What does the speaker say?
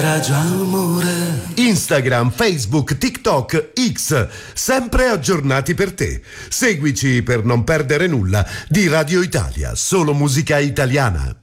era già amore. Instagram, Facebook, TikTok, X, sempre aggiornati per te. Seguici per non perdere nulla di Radio Italia, solo musica italiana.